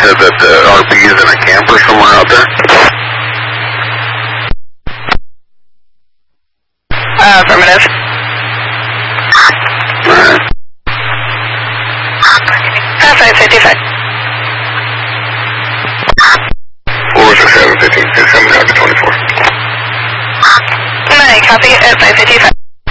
said that the RP is in a camper somewhere out there? Affirmative. Alright. 555. 46715. 7 copy 24. 9, copy at 555.